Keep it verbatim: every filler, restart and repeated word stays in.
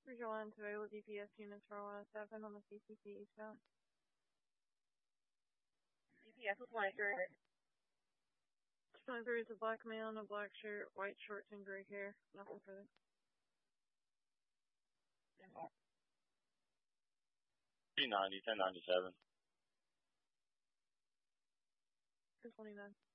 Visual line to available D P S units for one oh seven on the C C C eastbound. D P S was twenty-three. twenty-three is a black male in a black shirt, white shorts, and gray hair. Nothing further. P ninety, ten ninety-seven. twenty-nine.